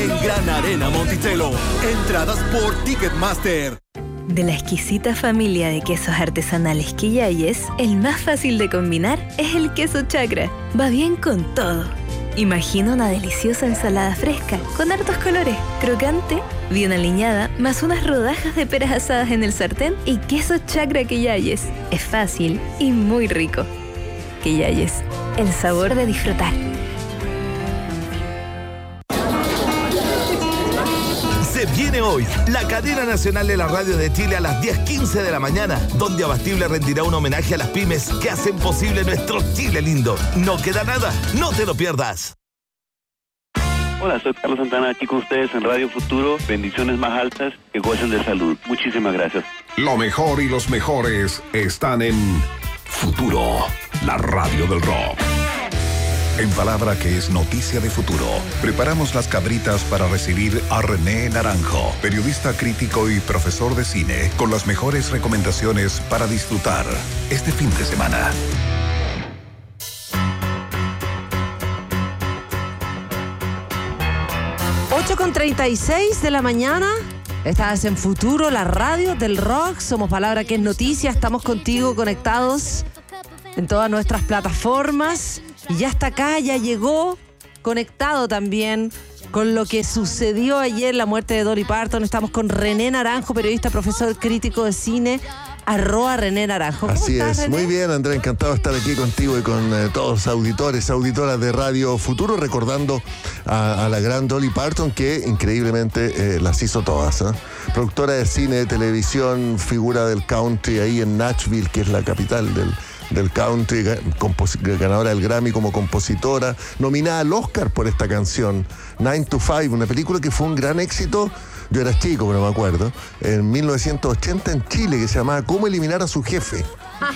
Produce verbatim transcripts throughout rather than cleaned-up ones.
en Gran Arena Monticello. Entradas por Ticketmaster. De la exquisita familia de quesos artesanales Quillayes, el más fácil de combinar es el queso chacra. Va bien con todo. Imagina una deliciosa ensalada fresca, con hartos colores, crocante, bien aliñada, más unas rodajas de peras asadas en el sartén y queso chacra Quillayes. Es fácil y muy rico. Quillayes, el sabor de disfrutar. Se viene hoy la cadena nacional de la radio de Chile a las diez quince de la mañana, donde Abastible rendirá un homenaje a las pymes que hacen posible nuestro Chile lindo. No queda nada, no te lo pierdas. Hola, soy Carlos Santana, aquí con ustedes en Radio Futuro. Bendiciones más altas, que gocen de salud. Muchísimas gracias. Lo mejor y los mejores están en Futuro, la radio del rock. En palabra que es noticia de futuro, preparamos las cabritas para recibir a René Naranjo, periodista crítico y profesor de cine, con las mejores recomendaciones para disfrutar este fin de semana. ocho con treinta y seis de la mañana. Estás en Futuro, la radio del rock. Somos palabra que es noticia. Estamos contigo conectados en todas nuestras plataformas. Y ya está acá, ya llegó, conectado también con lo que sucedió ayer, la muerte de Dolly Parton. Estamos con René Naranjo, periodista, profesor crítico de cine, arroba René Naranjo. Así estás, es, René? Muy bien, Andrea, encantado de estar aquí contigo y con eh, todos los auditores, auditoras de Radio Futuro, recordando a, a la gran Dolly Parton, que increíblemente eh, las hizo todas, ¿eh? Productora de cine, de televisión, figura del country ahí en Nashville, que es la capital del del country, compos- ganadora del Grammy como compositora, nominada al Oscar por esta canción, nine to five, una película que fue un gran éxito. Yo era chico, pero me acuerdo, en mil novecientos ochenta en Chile, que se llamaba ¿Cómo eliminar a su jefe?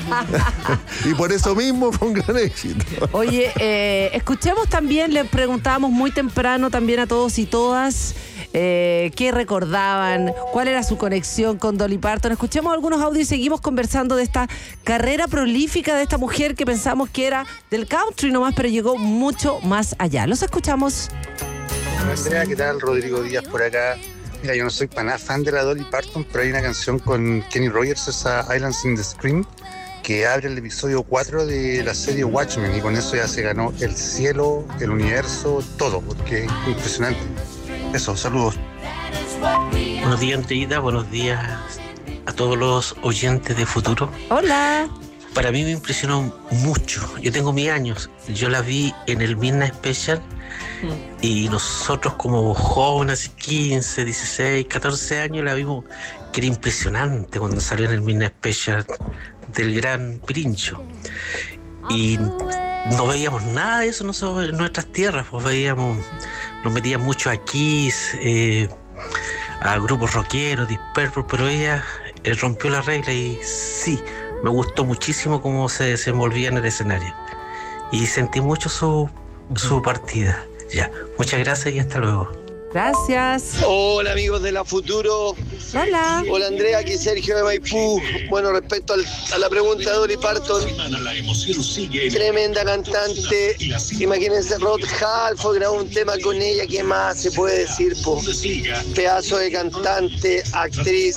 Y por eso mismo fue un gran éxito. Oye, eh, escuchemos también, le preguntábamos muy temprano también a todos y todas eh, qué recordaban, cuál era su conexión con Dolly Parton. Escuchemos algunos audios y seguimos conversando de esta carrera prolífica de esta mujer que pensamos que era del country nomás, pero llegó mucho más allá. Los escuchamos. Andrea, ¿qué tal? Rodrigo Díaz por acá. Mira, yo no soy para nada fan de la Dolly Parton, pero hay una canción con Kenny Rogers, esa Islands in the Stream, que abre el episodio cuatro de la serie Watchmen, y con eso ya se ganó el cielo, el universo, todo, porque es impresionante. Eso, saludos. Buenos días, Andreita, buenos días a todos los oyentes de Futuro. Hola. Para mí me impresionó mucho, yo tengo mis años, yo la vi en el Midnight Special. Y nosotros como jóvenes, quince, dieciséis, catorce años, la vimos, que era impresionante cuando salió en el Midnight Special del gran Pirincho. Y no veíamos nada de eso nosotros en nuestras tierras, pues veíamos, nos metían mucho a Kiss, eh, a grupos rockeros, Deep Purple, pero ella eh, rompió la regla y sí, me gustó muchísimo cómo se desenvolvía en el escenario. Y sentí mucho su, su partida. Ya, muchas gracias y hasta luego. Gracias. Hola amigos de la Futuro. Hola. Hola Andrea, aquí Sergio de Maipú. Bueno, respecto al, a la pregunta de Dolly Parton, tremenda cantante. Imagínense, Rod Halford grabó un tema con ella. ¿Qué más se puede decir? Po? Pedazo de cantante, actriz,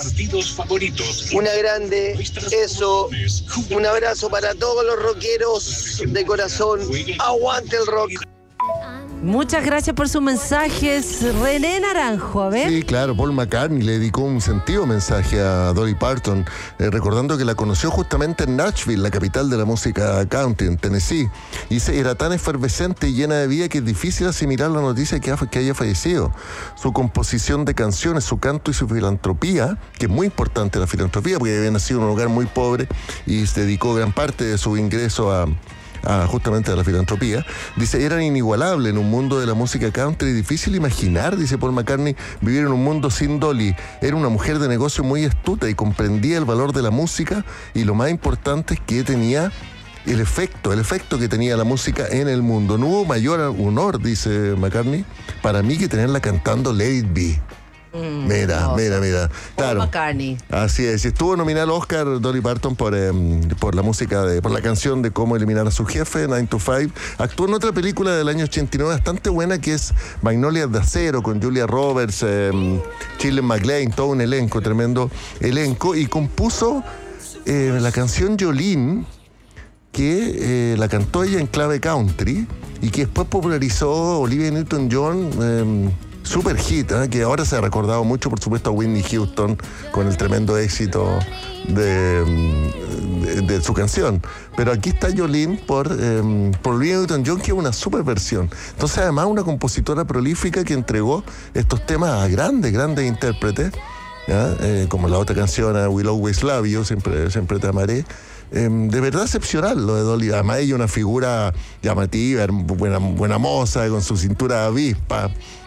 una grande. Eso, un abrazo para todos los rockeros de corazón. Aguante el rock. Muchas gracias por sus mensajes, René Naranjo. A ver. Sí, claro, Paul McCartney le dedicó un sentido mensaje a Dolly Parton, eh, recordando que la conoció justamente en Nashville, la capital de la música country, en Tennessee, y se, era tan efervescente y llena de vida que es difícil asimilar la noticia que, ha, que haya fallecido. Su composición de canciones, su canto y su filantropía, que es muy importante la filantropía, porque había nacido en un lugar muy pobre y se dedicó gran parte de su ingreso a Ah, justamente a la filantropía, dice, eran inigualables en un mundo de la música country, difícil imaginar, dice Paul McCartney, vivir en un mundo sin Dolly. Era una mujer de negocio muy astuta y comprendía el valor de la música, y lo más importante es que tenía el efecto, el efecto que tenía la música en el mundo. No hubo mayor honor, dice McCartney, para mí que tenerla cantando Let It Be. Mm, mira, no, mira, mira. Paul Claro. McCartney. Así es. Estuvo nominado al Oscar Dolly Parton por, eh, por la música, de, por la canción de Cómo eliminar a su jefe, nine to five. Actuó en otra película del año ochenta y nueve bastante buena que es Magnolias de Acero, con Julia Roberts, eh, Shirley MacLaine, todo un elenco, tremendo elenco. Y compuso eh, la canción Jolene, que eh, la cantó ella en clave country y que después popularizó Olivia Newton-John. Eh, Super hit, ¿eh? Que ahora se ha recordado mucho, por supuesto, a Whitney Houston con el tremendo éxito de, de, de su canción. Pero aquí está Jolene por, eh, por Olivia Newton-John, que es una super versión. Entonces, además, una compositora prolífica que entregó estos temas a grandes, grandes intérpretes, eh, como la otra canción, a Will Always Love You, siempre, siempre te amaré. Eh, de verdad excepcional lo de Dolly. Además ella una figura llamativa, buena, buena moza, con su cintura de avispa,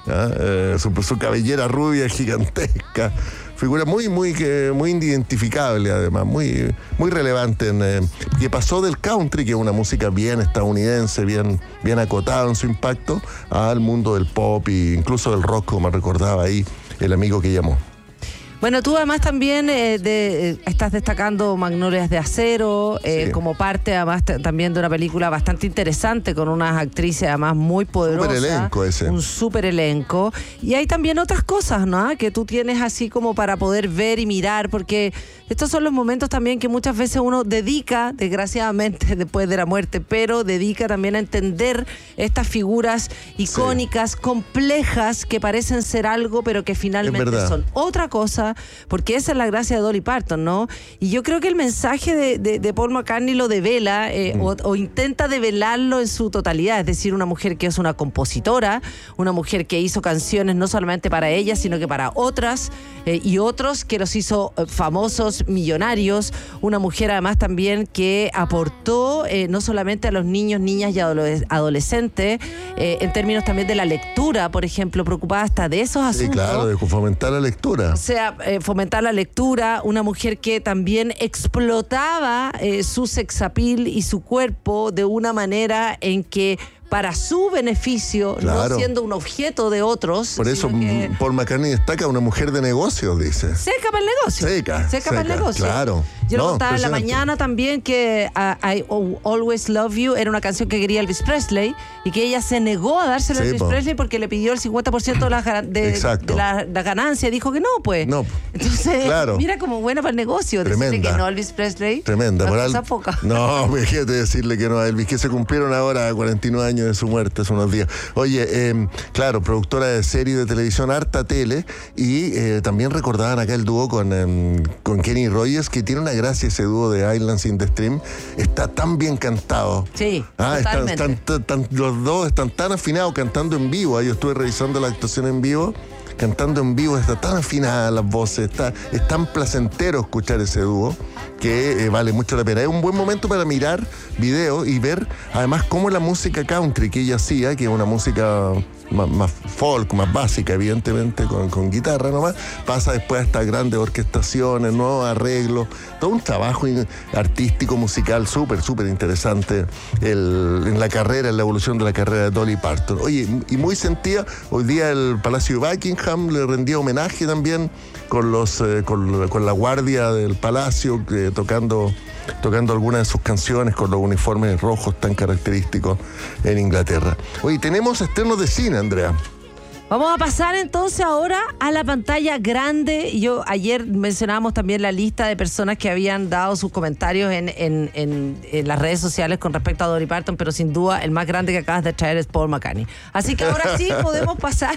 eh, su, su cabellera rubia gigantesca. Figura muy, muy, muy identificable, además, muy, muy relevante, en, eh, que pasó del country, que es una música bien estadounidense, bien, bien acotada en su impacto, al mundo del pop e incluso del rock, como recordaba ahí el amigo que llamó. Bueno, tú además también eh, de, eh, estás destacando Magnolias de Acero eh, sí. como parte además t- también de una película bastante interesante con unas actrices además muy poderosas. Súper elenco ese. Un súper elenco. Y hay también otras cosas, ¿no? Que tú tienes así como para poder ver y mirar, porque estos son los momentos también que muchas veces uno dedica, desgraciadamente después de la muerte, pero dedica también a entender estas figuras icónicas, sí. complejas, que parecen ser algo, pero que finalmente son otra cosa. Porque esa es la gracia de Dolly Parton, ¿no? Y yo creo que el mensaje de, de, de Paul McCartney lo devela eh, mm. o, o intenta develarlo en su totalidad, es decir, una mujer que es una compositora, una mujer que hizo canciones no solamente para ella, sino que para otras eh, y otros, que los hizo eh, famosos, millonarios, una mujer además también que aportó eh, no solamente a los niños, niñas y adolesc- adolescentes, eh, en términos también de la lectura, por ejemplo, preocupada hasta de esos asuntos. Sí, claro, de fomentar la lectura. O sea, Eh, fomentar la lectura, una mujer que también explotaba eh, su sexapil y su cuerpo de una manera en que para su beneficio, claro. no siendo un objeto de otros. Por eso que Paul McCartney destaca una mujer de negocios, dice. Seca para el negocio. Seca. Seca para el negocio. Claro. Yo no, lo contaba en la mañana también que uh, I Always Love You era una canción que quería Elvis Presley y que ella se negó a dársela sí, a Elvis po. Presley porque le pidió el cincuenta por ciento de la, de, de la, la ganancia. Dijo que no, pues. No. Entonces, claro. mira como buena para el negocio. Tremenda. Decirle que no a Elvis Presley. Tremenda. Una por cosa al... poca. No, fíjate decirle que no a Elvis, que se cumplieron ahora cuarenta y nueve años de su muerte hace unos días. Oye, eh, claro, productora de serie de televisión, harta tele, y eh, también recordaban acá el dúo con, eh, con Kenny Rogers, que tiene una gracia ese dúo de Islands in the Stream. Está tan bien cantado. Sí, ah, totalmente. Están, están, están, los dos están tan afinados cantando en vivo. Yo estuve revisando la actuación en vivo. Cantando en vivo, está tan afinada las voces, está, es tan placentero escuchar ese dúo que eh, vale mucho la pena. Es un buen momento para mirar videos y ver además cómo la música country que ella hacía, que es una música más, más folk, más básica, evidentemente, con, con guitarra nomás, pasa después a estas grandes orquestaciones, nuevos arreglos, todo un trabajo artístico, musical súper, súper interesante el, en la carrera, en la evolución de la carrera de Dolly Parton. Oye, y muy sentida, hoy día el Palacio de Buckingham le rendía homenaje también con los eh, con, con la guardia del palacio, eh, tocando tocando algunas de sus canciones con los uniformes rojos tan característicos en Inglaterra. Oye, tenemos estrenos de cine, Andrea. Vamos a pasar entonces ahora a la pantalla grande. Yo ayer mencionábamos también la lista de personas que habían dado sus comentarios en, en, en, en las redes sociales con respecto a Dolly Parton, pero sin duda el más grande que acabas de traer es Paul McCartney. Así que ahora sí podemos pasar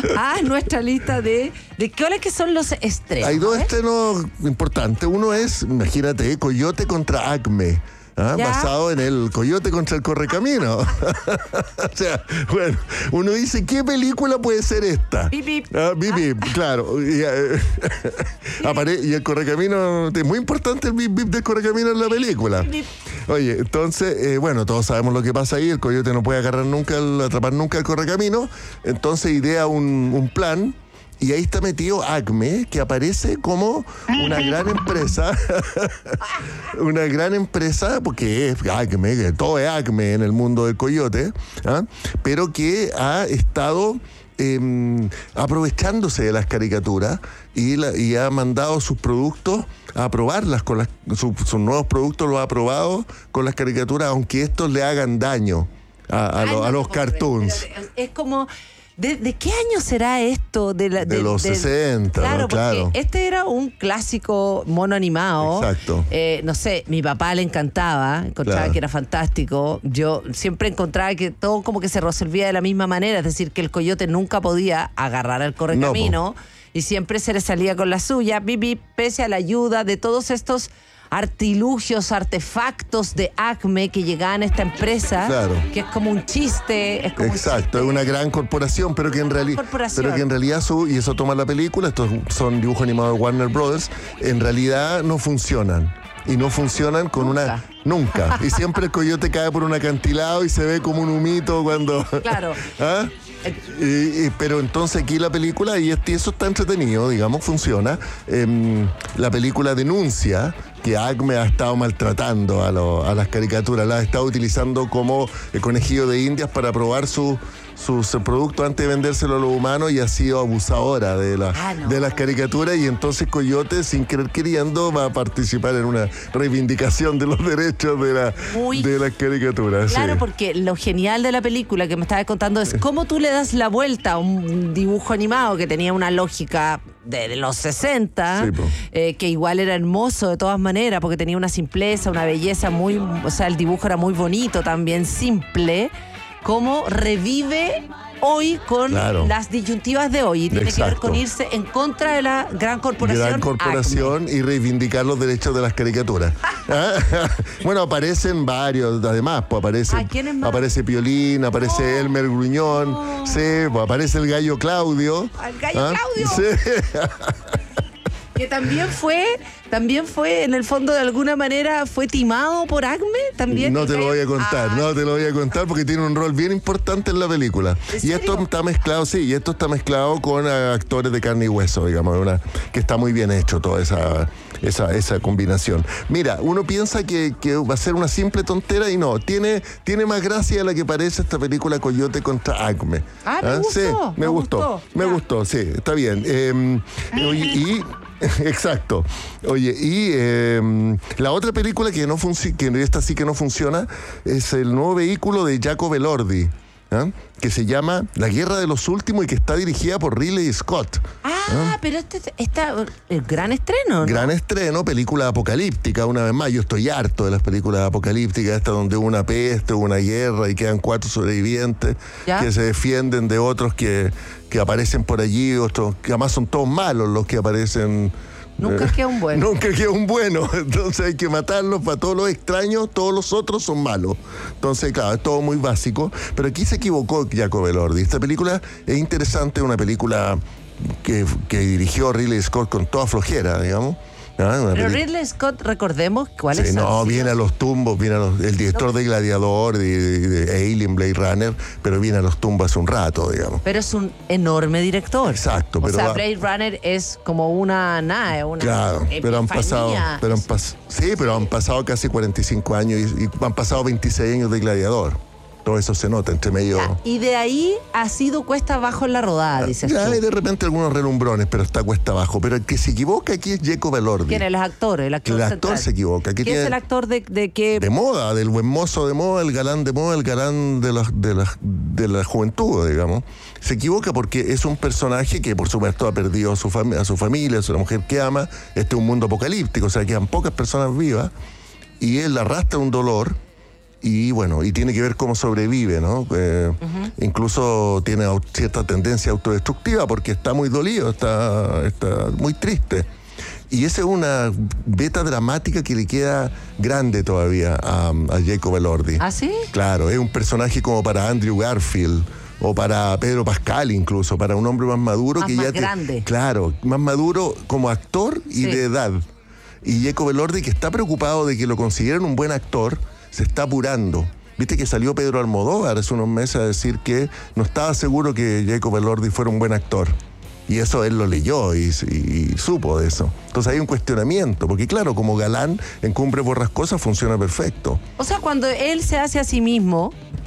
a nuestra lista de, de cuáles que son los estrenos. Hay dos ¿eh? estrenos importantes. Uno es, imagínate, Coyote contra Acme. ¿Ah? Basado en el Coyote contra el Correcamino. O sea, bueno, uno dice, ¿qué película puede ser esta? Bip, bip. Ah, bip, bip, ah. claro. Y, eh, apare- y el Correcamino, es muy importante el bip, bip del Correcamino en la película. Bip. Oye, entonces, eh, bueno, todos sabemos lo que pasa ahí. El Coyote no puede agarrar nunca, el, atrapar nunca el Correcamino. Entonces idea un, un plan. Y ahí está metido Acme, que aparece como una gran empresa, una gran empresa, porque es Acme, que todo es Acme en el mundo del coyote, ¿ah? Pero que ha estado eh, aprovechándose de las caricaturas y, la, y ha mandado sus productos a probarlas con las, su, sus nuevos productos los ha probado con las caricaturas, aunque estos le hagan daño a, a, Ay, lo, no, a los cartoons. Es como... ¿De, ¿De qué año será esto? De, la, de, de los de, sesenta, claro, ¿no? Claro. Porque este era un clásico mono animado. Exacto. Eh, no sé, mi papá le encantaba, encontraba claro. que era fantástico. Yo siempre encontraba que todo como que se resolvía de la misma manera, es decir, que el coyote nunca podía agarrar al correcamino no, y siempre se le salía con la suya, bibi, pese a la ayuda de todos estos artilugios, artefactos de Acme que llegaban a esta empresa, claro. que es como un chiste. Es como Exacto, es una gran corporación, pero que en realidad, pero que en realidad su, y eso toma la película, estos son dibujos animados de Warner Brothers, en realidad no funcionan. Y no funcionan con nunca. una... Nunca. Y siempre el coyote cae por un acantilado y se ve como un humito cuando... Claro. ¿Ah? Y, y, pero entonces aquí la película, y eso está entretenido, digamos, funciona. Eh, la película denuncia que Acme ha estado maltratando a, lo, a las caricaturas, las ha estado utilizando como el conejillo de indias para probar su, sus productos antes de vendérselo a los humanos, y ha sido abusadora de, la, ah, no. de las caricaturas, y entonces Coyote, sin querer queriendo, va a participar en una reivindicación de los derechos de, la, Muy, de las caricaturas. Claro, sí. Porque lo genial de la película que me estabas contando es cómo tú le das la vuelta a un dibujo animado que tenía una lógica de los sesenta, sí, eh, que igual era hermoso de todas maneras, porque tenía una simpleza, una belleza muy, o sea, el dibujo era muy bonito también, simple, como revive hoy con claro. las disyuntivas de hoy, y tiene Exacto. que ver con irse en contra de la gran corporación Gran corporación Acme. Y reivindicar los derechos de las caricaturas. Bueno, aparecen varios, además, pues aparece, aparece Piolín, aparece oh, Elmer Gruñón, oh. sí, pues aparece el gallo Claudio. ¡El gallo ¿Ah? Claudio! Sí. Que también fue, también fue, en el fondo, de alguna manera, fue timado por Acme, también. No te lo voy a contar, ah. no te lo voy a contar porque tiene un rol bien importante en la película. Y esto está mezclado, sí, y esto está mezclado con uh, actores de carne y hueso, digamos, una, que está muy bien hecho toda esa, esa, esa combinación. Mira, uno piensa que, que va a ser una simple tontera y no, tiene, tiene más gracia de la que parece esta película Coyote contra Acme. Ah, me ¿Ah? gustó. Sí, me, me gustó, gustó, me ya. gustó, sí, está bien. Eh, y... y Exacto. Oye, y eh, la otra película que no funciona, que esta sí que no funciona, es el nuevo vehículo de Jacob Elordi, ¿eh? que se llama La Guerra de los Últimos y que está dirigida por Ridley Scott. Ah, ¿eh? Pero este está el gran estreno, ¿no? Gran estreno, película apocalíptica, una vez más. Yo estoy harto de las películas apocalípticas, esta donde hubo una peste, hubo una guerra y quedan cuatro sobrevivientes ¿Ya? que se defienden de otros que, que aparecen por allí, otros que además son todos malos los que aparecen. Nunca queda un bueno. Nunca queda un bueno. Entonces hay que matarlos. Para todos los extraños, todos los otros son malos. Entonces, claro, es todo muy básico. Pero aquí se equivocó Jacob Elordi. Esta película es interesante, una película que, que dirigió Ridley Scott con toda flojera, digamos. ¿Ah? Pero Ridley Scott, recordemos cuál sí, es. No, viene a los tumbos, viene a los, el director no. de Gladiador, de, de, de Alien, Blade Runner, pero viene a los tumbos hace un rato, digamos. Pero es un enorme director. Exacto. O pero sea, va, Blade Runner es como una nada, una Claro, pero han pasado, pero han pas, sí, pero han pasado casi cuarenta y cinco años y, y han pasado veintiséis años de Gladiador. Todo eso se nota entre medio. Ya, y de ahí ha sido cuesta abajo en la rodada, dices ya, tú. Hay de repente algunos relumbrones, pero está cuesta abajo. Pero el que se equivoca aquí es Jacob Elordi. ¿Quién es el actor? El actor, el actor central. se equivoca. ¿Quién es el actor de, de qué? De moda, del buen mozo de moda, el galán de moda, el galán de la, de la, de la juventud, digamos. Se equivoca porque es un personaje que, por supuesto, ha perdido a su, fam- a su familia, a su mujer que ama. Este es un mundo apocalíptico, o sea, quedan pocas personas vivas. Y él arrastra un dolor. Y bueno, y tiene que ver cómo sobrevive, ¿no? Eh, uh-huh. Incluso tiene cierta tendencia autodestructiva porque está muy dolido, está, está muy triste. Y esa es una beta dramática que le queda grande todavía a, a Jacob Elordi. ¿Ah, sí? Claro, es un personaje como para Andrew Garfield o para Pedro Pascal incluso, para un hombre más maduro. Más, que más ya grande. Te, claro, más maduro como actor y sí. de edad. Y Jacob Elordi, que está preocupado de que lo consideren un buen actor, se está apurando. Viste que salió Pedro Almodóvar hace unos meses a decir que no estaba seguro que Jacob Elordi fuera un buen actor. Y eso él lo leyó y, y, y supo de eso. Entonces hay un cuestionamiento, porque claro, como galán en Cumbres Borrascosas funciona perfecto. O sea, cuando él se hace a sí mismo,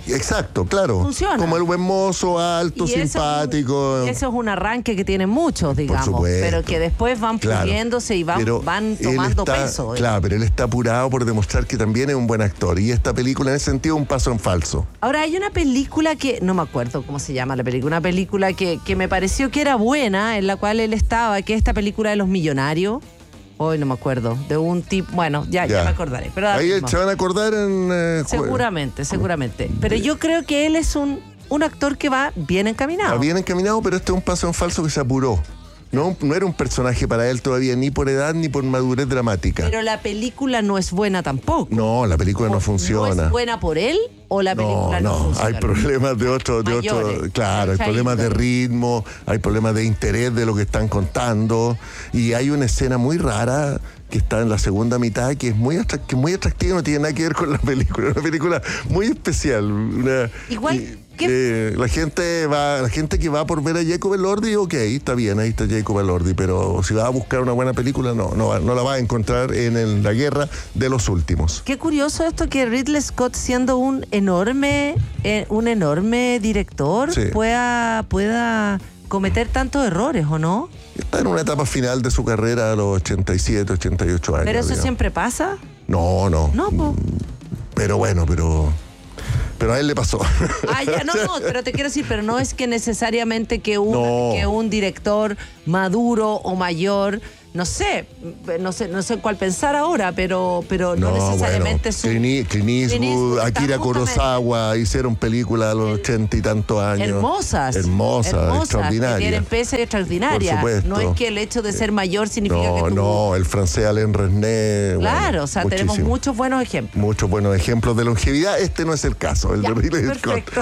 Exacto, claro. Funciona. Como el buen mozo, alto, Y simpático. Eso, eso es un arranque que tienen muchos, digamos, supuesto. pero que después van Claro. puliéndose y van, Pero van él tomando está- peso. Claro, pero él está apurado por demostrar que también es un buen actor. Y esta película, en ese sentido, es un paso en falso. Ahora, hay una película que, no me acuerdo cómo se llama la película, una película que, que me pareció que era buena, en la cual él estaba, que es esta película de los millonarios. Hoy no me acuerdo, de un tipo, bueno, ya, ya. Ya. me acordaré. Pero ahora Ahí mismo. se van a acordar en... eh, cu- Seguramente, seguramente. Pero yo creo que él es un, un actor que va bien encaminado. Está bien encaminado, pero este es un paso en falso que se apuró. No, no era un personaje para él todavía, ni por edad ni por madurez dramática. Pero la película no es buena tampoco. No, la película no ¿No funciona. es buena por él o la película no, no, funciona? hay problemas de otro, de otro, Mayores. claro, hay Chaito. problemas de ritmo, hay problemas de interés de lo que están contando y hay una escena muy rara que está en la segunda mitad que es muy atrac- que es muy atractiva, no tiene nada que ver con la película, una película muy especial, una, Igual, y- ¿qué? eh, la gente va, la gente que va por ver a Jacob Elordi, ok, está bien, ahí está Jacob Elordi, pero si va a buscar una buena película, no, no, va- no la va a encontrar en el- la guerra de los últimos. Qué curioso esto que Ridley Scott, siendo un enorme, eh, un enorme director, Sí. pueda, pueda cometer tantos errores, ¿o no? Está en una etapa final de su carrera a los ochenta y siete, ochenta y ocho años. Pero eso digamos. siempre pasa. No, no. No, po. Pero bueno, pero. Pero a él le pasó. Ah, ya, no, no, pero te quiero decir, pero no es que necesariamente que un, No. que un director maduro o mayor, no sé, no sé, no sé en cuál pensar ahora, pero, pero no, necesariamente su. Clint, E- Clint Eastwood, Clint Eastwood está Akira justamente- Kurosawa hicieron películas a los ochenta y tantos años. Hermosas. Hermosas, hermosas, extraordinarias. Que tienen peso y extraordinaria. Por supuesto. No es que el hecho de ser mayor significa No, que tú. no, el francés Alain Resnais. Claro, bueno, o sea, tenemos muchísimo. muchos buenos ejemplos. Muchos buenos ejemplos de longevidad. Este no es el caso, el Ya, de Ridley Scott. perfecto.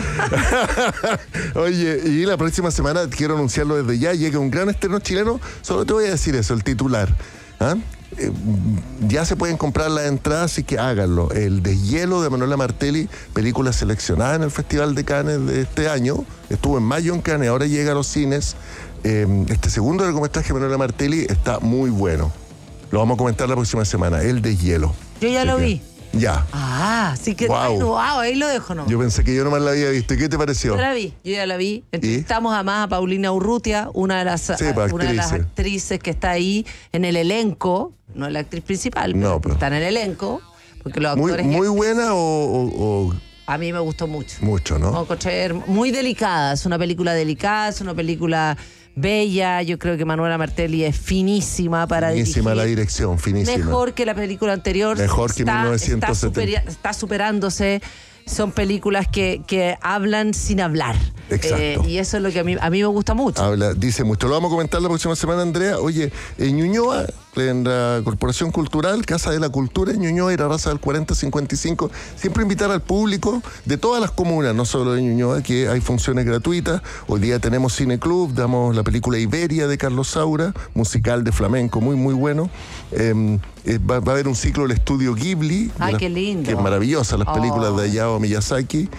Oye, y la próxima semana, quiero anunciarlo desde ya, llega un gran estreno chileno. Solo te voy a decir eso, el titular. ¿Ah? Eh, ya se pueden comprar las entradas, así que háganlo. El Deshielo de Manuela Martelli, película seleccionada en el Festival de Cannes de este año. Estuvo en mayo en Cannes, ahora llega a los cines. Eh, este segundo largometraje de Manuela Martelli está muy bueno. Lo vamos a comentar la próxima semana, El Deshielo. Yo ya Así lo que- vi. Ya. Ah, sí que. Guau. Ay, wow, ahí lo dejo, ¿no? Yo pensé que yo nomás la había visto. ¿Y qué te pareció? Yo la vi, yo ya la vi. Entrevistamos además a Paulina Urrutia, una de las, Sí, pues, una de las actrices. actrices que está ahí en el elenco, no es la actriz principal, pero, No, pero- está en el elenco, porque los Muy, actores. muy buena o, o- o A mí me gustó mucho. mucho, ¿no? No, encontré her- muy delicada, es una película delicada, es una película bella. Yo creo que Manuela Martelli es finísima para Finísima la dirigir. dirección, finísima. Mejor que la película anterior. Mejor que está, mil novecientos está, setenta. superi- está superándose. Son películas que, que hablan sin hablar. Exacto. Eh, y eso es lo que a mí, a mí me gusta mucho. Habla, dice mucho. Lo vamos a comentar la próxima semana, Andrea. Oye, en Ñuñoa, en la Corporación Cultural, Casa de la Cultura, en Ñuñoa y la Raza del cuarenta cincuenta y cinco, siempre invitar al público de todas las comunas, no solo de Ñuñoa, que hay funciones gratuitas. Hoy día tenemos Cine Club, damos la película Iberia de Carlos Saura, musical de flamenco, muy, muy bueno. Eh, eh, va, va a haber un ciclo del estudio Ghibli. Ay, de qué lindo. Que es maravillosa, las películas Oh. de Hayao Miyazaki.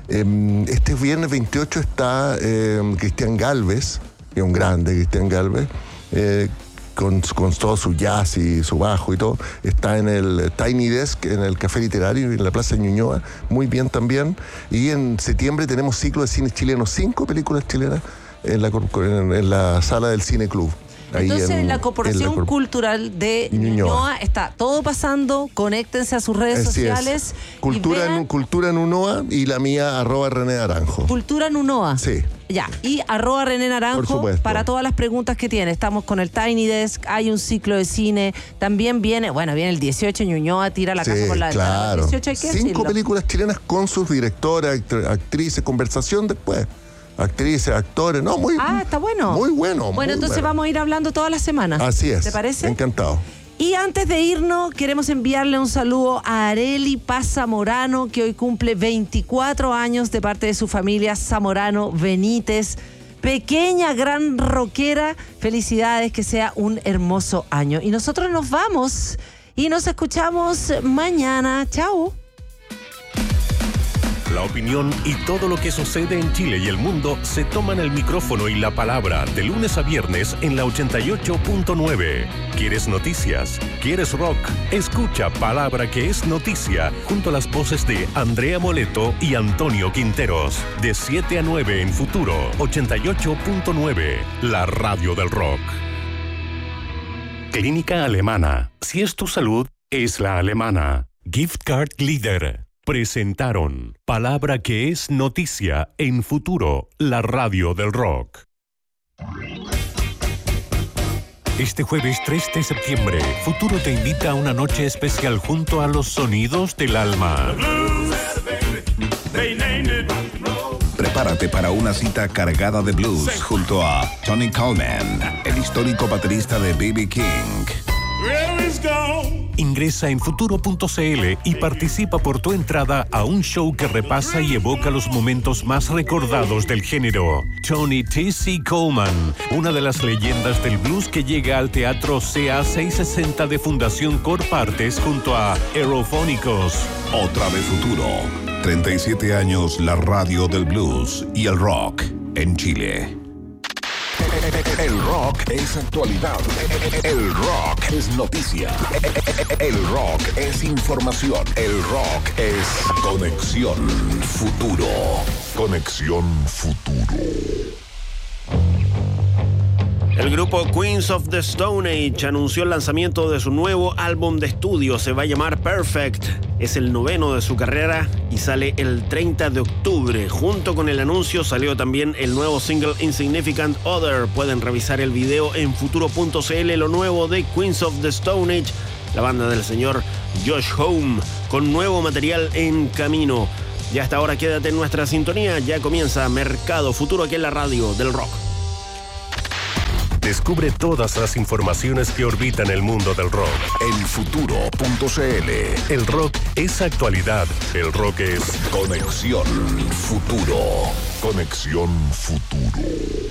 Eh, este viernes veintiocho está eh, Cristian Galvez, que es un grande Cristian Galvez, eh, con, con todo su jazz y su bajo y todo. Está en el Tiny Desk, en el Café Literario, en la Plaza Ñuñoa, muy bien también. Y en septiembre tenemos ciclo de cine chileno, cinco películas chilenas en la, corp- en, en la sala del Cine Club. Ahí Entonces, en, la en Corporación corp- Cultural de Ñuñoa. Ñuñoa está todo pasando. Conéctense a sus redes Así es. sociales. Cultura, y vean en, Cultura en Unoa y la mía, arroba René Aranjo. Cultura Nunoa. Sí. Ya, y arroba René Por Naranjo supuesto. para todas las preguntas que tiene. Estamos con el Tiny Desk, hay un ciclo de cine, también viene, bueno, viene el dieciocho, Ñuñoa tira la Sí, casa por la ventana. claro. El dieciocho hay que Cinco decirlo. películas chilenas con sus directoras, act- actrices, conversación después. Actrices, actores, no, muy Ah, está bueno. Muy bueno. Bueno, muy entonces bueno. vamos a ir hablando todas las semanas. Así es. ¿Te parece? Encantado. Y antes de irnos, queremos enviarle un saludo a Areli Paz Zamorano, que hoy cumple veinticuatro años de parte de su familia Zamorano Benítez. Pequeña, gran rockera, felicidades, que sea un hermoso año. Y nosotros nos vamos y nos escuchamos mañana. Chao. la opinión y todo lo que sucede en Chile y el mundo se toman el micrófono y la palabra de lunes a viernes en la ochenta y ocho punto nueve. ¿Quieres noticias? ¿Quieres rock? Escucha Palabra que es noticia junto a las voces de Andrea Moleto y Antonio Quinteros. De siete a nueve en Futuro ochenta y ocho punto nueve, la radio del rock. Clínica Alemana. Si es tu salud, es la alemana. Gift Card Leader. Presentaron Palabra que es noticia en Futuro, la radio del rock. Este jueves tres de septiembre, Futuro te invita a una noche especial junto a los sonidos del alma. Prepárate para una cita cargada de blues junto a Tony Coleman, el histórico baterista de B B King. Ingresa en futuro punto c l y participa por tu entrada a un show que repasa y evoca los momentos más recordados del género. Tony T C Coleman, una de las leyendas del blues que llega al Teatro C A seiscientos sesenta de Fundación Corpartes junto a Aerofónicos. Otra de Futuro. treinta y siete años la radio del blues y el rock en Chile. El rock es actualidad. El rock es noticia. El rock es información. El rock es Conexión Futuro. Conexión Futuro. El grupo Queens of the Stone Age anunció el lanzamiento de su nuevo álbum de estudio. Se va a llamar Perfect. Es el noveno de su carrera y sale el treinta de octubre. Junto con el anuncio salió también el nuevo single Insignificant Other. Pueden revisar el video en futuro punto c l. Lo nuevo de Queens of the Stone Age, la banda del señor Josh Homme, con nuevo material en camino. Y hasta ahora quédate en nuestra sintonía. Ya comienza Mercado Futuro aquí en la radio del rock. Descubre todas las informaciones que orbitan el mundo del rock en futuro punto c l. El rock es actualidad. El rock es Conexión Futuro. Conexión Futuro.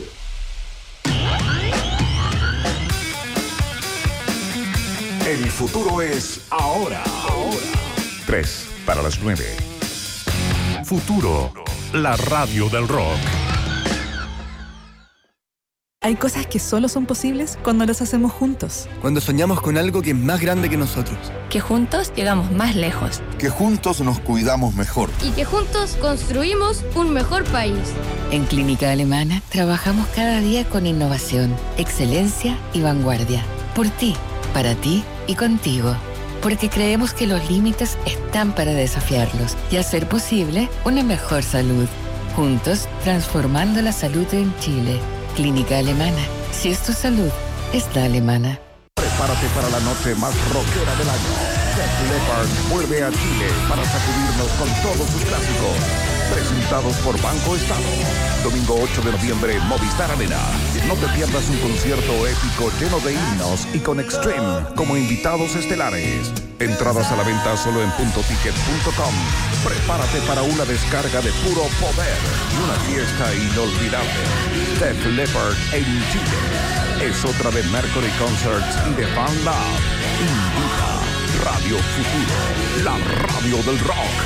El futuro es ahora. Ahora. Tres para las nueve. Futuro, la radio del rock. Hay cosas que solo son posibles cuando las hacemos juntos. Cuando soñamos con algo que es más grande que nosotros. Que juntos llegamos más lejos. Que juntos nos cuidamos mejor. Y que juntos construimos un mejor país. En Clínica Alemana trabajamos cada día con innovación, excelencia y vanguardia. Por ti, para ti y contigo. Porque creemos que los límites están para desafiarlos y hacer posible una mejor salud. Juntos, transformando la salud en Chile. Clínica Alemana. Si es tu salud, es la alemana. Prepárate para la noche más rockera del año. Def Leppard vuelve a Chile para sacudirnos con todos sus clásicos. Presentados por Banco Estado. Domingo ocho de noviembre, Movistar Arena. No te pierdas un concierto épico lleno de himnos y con Extreme como invitados estelares. Entradas a la venta solo en punto ticket punto com. Prepárate para una descarga de puro poder y una fiesta inolvidable. Def Leppard en Chile. Es otra de Mercury Concerts y de Fan Lab. Invita Radio Futuro, la radio del rock.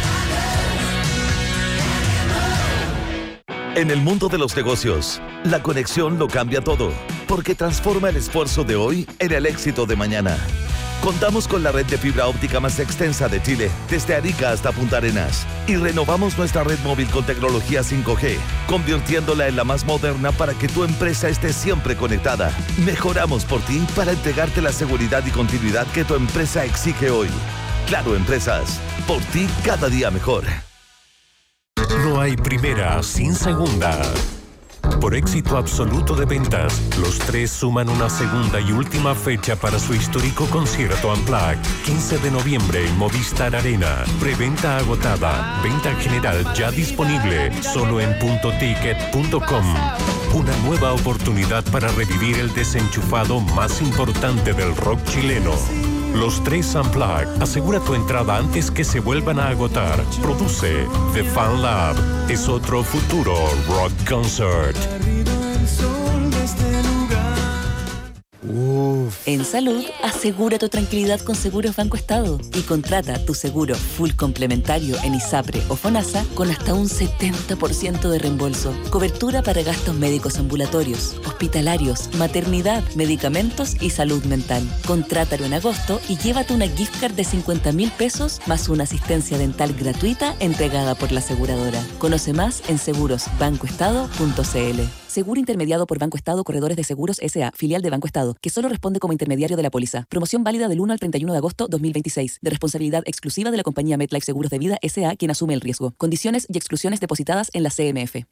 En el mundo de los negocios, la conexión lo cambia todo, porque transforma el esfuerzo de hoy en el éxito de mañana. Contamos con la red de fibra óptica más extensa de Chile, desde Arica hasta Punta Arenas. Y renovamos nuestra red móvil con tecnología cinco G, convirtiéndola en la más moderna para que tu empresa esté siempre conectada. Mejoramos por ti para entregarte la seguridad y continuidad que tu empresa exige hoy. Claro Empresas, por ti cada día mejor. No hay primera sin segunda. Por éxito absoluto de ventas, los tres suman una segunda y última fecha para su histórico concierto Unplugged. quince de noviembre en Movistar Arena. Preventa agotada. Venta general ya disponible. Solo en punto ticket punto com. Una nueva oportunidad para revivir el desenchufado más importante del rock chileno. Los tres Unplugged. Asegura tu entrada antes que se vuelvan a agotar. Produce The Fan Lab. Es otro futuro rock concert. En salud, asegura tu tranquilidad con Seguros Banco Estado y contrata tu seguro full complementario en ISAPRE o FONASA con hasta un setenta por ciento de reembolso. Cobertura para gastos médicos ambulatorios, hospitalarios, maternidad, medicamentos y salud mental. Contrátalo en agosto y llévate una gift card de cincuenta mil pesos más una asistencia dental gratuita entregada por la aseguradora. Conoce más en seguros banco estado punto c l. Seguro intermediado por Banco Estado Corredores de Seguros S A, filial de Banco Estado, que solo responde como intermediario de la póliza. Promoción válida del uno al treinta y uno de agosto dos mil veintiséis, de responsabilidad exclusiva de la compañía MetLife Seguros de Vida S A, quien asume el riesgo. Condiciones y exclusiones depositadas en la C M F.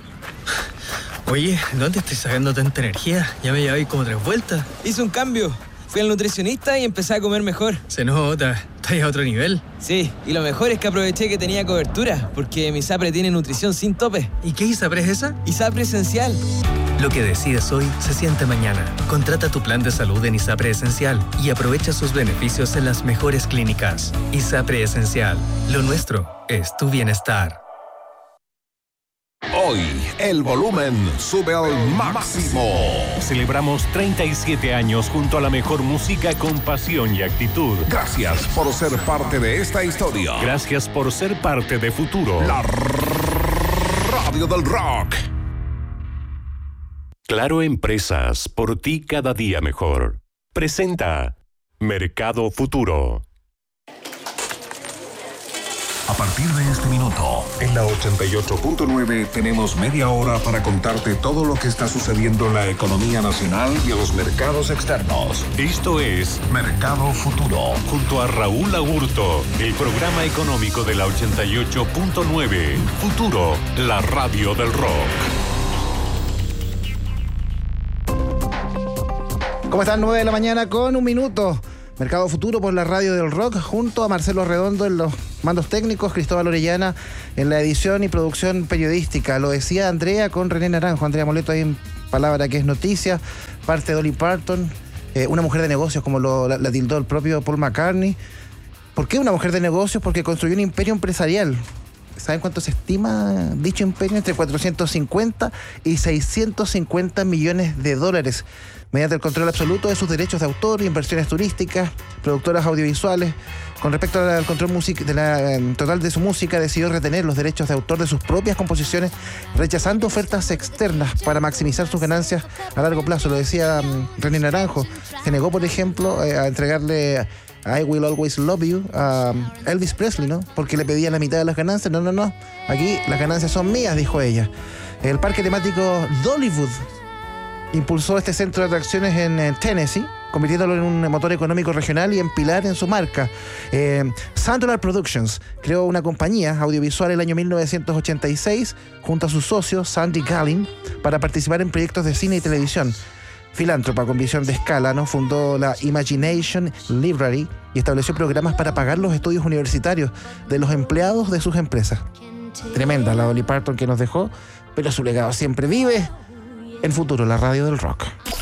Oye, ¿dónde estoy sacando tanta energía? Ya me llevé como tres vueltas. Hice un cambio. Fui al nutricionista y empecé a comer mejor. Se nota, estás a otro nivel. Sí, y lo mejor es que aproveché que tenía cobertura, porque mi ISAPRE tiene nutrición sin tope. ¿Y qué ISAPRE es esa? ISAPRE Esencial. Lo que decides hoy se siente mañana. Contrata tu plan de salud en ISAPRE Esencial y aprovecha sus beneficios en las mejores clínicas. ISAPRE Esencial. Lo nuestro es tu bienestar. Hoy, el volumen sube al máximo. Celebramos treinta y siete años junto a la mejor música con pasión y actitud. Gracias por ser parte de esta historia. Gracias por ser parte de Futuro. La radio del rock. Claro Empresas, por ti cada día mejor. Presenta Mercado Futuro. A partir de este minuto, en la ochenta y ocho punto nueve tenemos media hora para contarte todo lo que está sucediendo en la economía nacional y en los mercados externos. Esto es Mercado Futuro. Junto a Raúl Agurto, el programa económico de la ochenta y ocho punto nueve. Futuro, la radio del rock. ¿Cómo están? nueve de la mañana con un minuto. Mercado Futuro por la radio del rock, junto a Marcelo Redondo en los mandos técnicos, Cristóbal Orellana en la edición y producción periodística. Lo decía Andrea con René Naranjo. Andrea Moleto ahí en Palabra que es Noticia, parte de Dolly Parton, eh, una mujer de negocios como lo, la, la tildó el propio Paul McCartney. ¿Por qué una mujer de negocios? Porque construyó un imperio empresarial. ¿Saben cuánto se estima dicho imperio? Entre cuatrocientos cincuenta y seiscientos cincuenta millones de dólares, mediante el control absoluto de sus derechos de autor, inversiones turísticas, productoras audiovisuales. Con respecto al control music, de la, eh, total de su música, decidió retener los derechos de autor de sus propias composiciones, rechazando ofertas externas para maximizar sus ganancias a largo plazo. Lo decía um, René Naranjo. Se negó, por ejemplo, eh, a entregarle I Will Always Love You a um, Elvis Presley, ¿no? Porque le pedía la mitad de las ganancias. No, no, no. Aquí las ganancias son mías, dijo ella. El parque temático Dollywood impulsó este centro de atracciones en, en Tennessee, convirtiéndolo en un motor económico regional y en pilar en su marca. Eh, Sandler Productions creó una compañía audiovisual en el año mil novecientos ochenta y seis junto a su socio Sandy Gallin para participar en proyectos de cine y televisión. Filántropa con visión de escala, ¿no? Fundó la Imagination Library y estableció programas para pagar los estudios universitarios de los empleados de sus empresas. Tremenda la Dolly Parton que nos dejó, pero su legado siempre vive en Futuro, la radio del rock.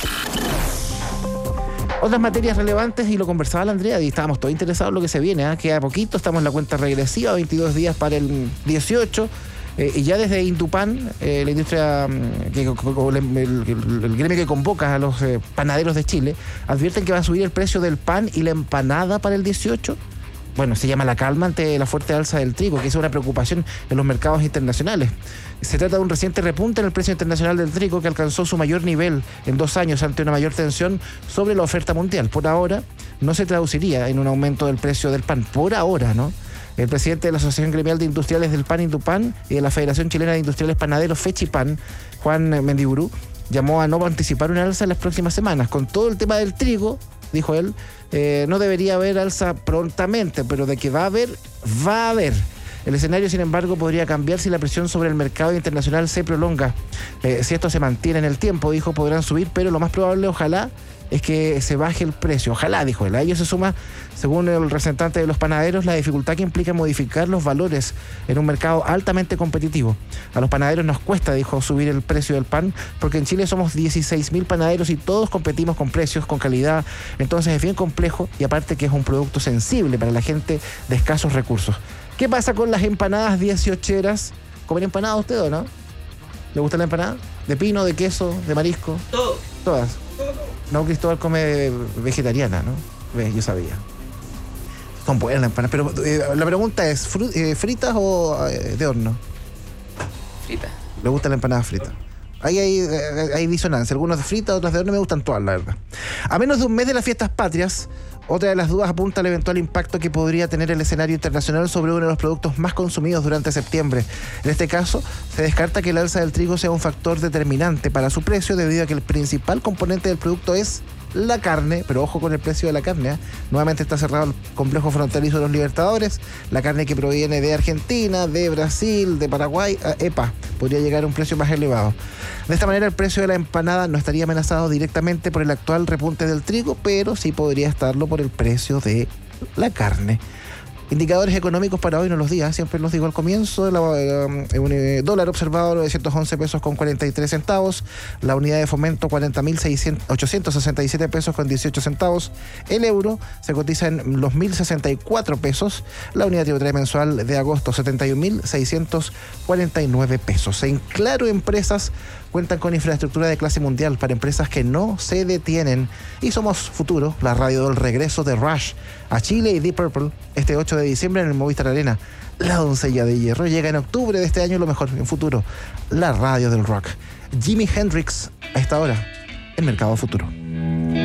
Otras materias relevantes, y lo conversaba la Andrea, y estábamos todos interesados en lo que se viene, ¿eh? Queda poquito, estamos en la cuenta regresiva, veintidós días para el dieciocho, eh, y ya desde Intupan, eh, la industria, que, el, el, el, el gremio que convoca a los eh, panaderos de Chile, advierten que va a subir el precio del pan y la empanada para el dieciocho. Bueno, se llama la calma ante la fuerte alza del trigo, que es una preocupación en los mercados internacionales. Se trata de un reciente repunte en el precio internacional del trigo que alcanzó su mayor nivel en dos años ante una mayor tensión sobre la oferta mundial. Por ahora, no se traduciría en un aumento del precio del pan. Por ahora, ¿no? El presidente de la Asociación Gremial de Industriales del Pan, Intupan, y de la Federación Chilena de Industriales Panaderos, Fechipan, Juan Mendiburú, llamó a no anticipar una alza en las próximas semanas. Con todo el tema del trigo, dijo él, eh, no debería haber alza prontamente, pero de que va a haber, va a haber. El escenario, sin embargo, podría cambiar si la presión sobre el mercado internacional se prolonga. Eh, si esto se mantiene en el tiempo, dijo, podrán subir, pero lo más probable, ojalá, es que se baje el precio. Ojalá, dijo él. A ello se suma, según el representante de los panaderos, la dificultad que implica modificar los valores en un mercado altamente competitivo. A los panaderos nos cuesta, dijo, subir el precio del pan, porque en Chile somos dieciséis mil panaderos y todos competimos con precios, con calidad. Entonces es bien complejo y aparte que es un producto sensible para la gente de escasos recursos. ¿Qué pasa con las empanadas dieciocheras? ¿Comen empanadas usted o no? ¿Le gusta la empanada? ¿De pino, de queso, de marisco? Todo. Todas. No, Cristóbal come vegetariana, ¿no? Ves, yo sabía. Son buenas las empanadas, pero eh, la pregunta es, fru- eh, ¿fritas o eh, de horno? Frita. ¿Le gusta la empanada frita? Ahí hay, hay, hay disonancia. Algunos de fritas, otras de horno. Me gustan todas, la verdad. A menos de un mes de las fiestas patrias, otra de las dudas apunta al eventual impacto que podría tener el escenario internacional sobre uno de los productos más consumidos durante septiembre. En este caso, se descarta que el alza del trigo sea un factor determinante para su precio, debido a que el principal componente del producto es la carne, pero ojo con el precio de la carne, ¿eh? Nuevamente está cerrado el complejo fronterizo de los Libertadores. La carne que proviene de Argentina, de Brasil, de Paraguay, eh, epa, podría llegar a un precio más elevado. De esta manera, el precio de la empanada no estaría amenazado directamente por el actual repunte del trigo, pero sí podría estarlo por el precio de la carne. Indicadores económicos para hoy no los días, siempre los digo al comienzo. La, eh, un eh, dólar observado novecientos once pesos con cuarenta y tres centavos. La unidad de fomento cuarenta mil ochocientos sesenta y siete pesos con dieciocho centavos. El euro se cotiza en los mil sesenta y cuatro pesos. La unidad tributaria mensual de agosto setenta y un mil seiscientos cuarenta y nueve pesos. En Claro Empresas cuentan con infraestructura de clase mundial para empresas que no se detienen. Y somos Futuro, la radio del regreso de Rush a Chile y Deep Purple este ocho de diciembre en el Movistar Arena. La doncella de hierro llega en octubre de este año, lo mejor en Futuro, la radio del rock. Jimi Hendrix a esta hora en Mercado Futuro.